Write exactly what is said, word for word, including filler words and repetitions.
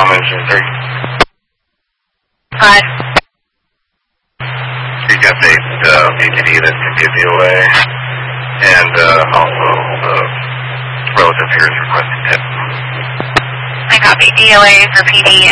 com engine three. Hi. You got the uh, P T D that can give you away, and uh, also the relative here is requesting tip. I copy D O A for P D